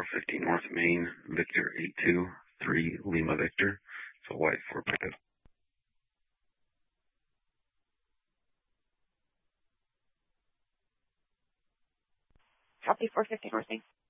450 North Main, Victor 823 Lima Victor. So white for pickup. Copy 450 North Main.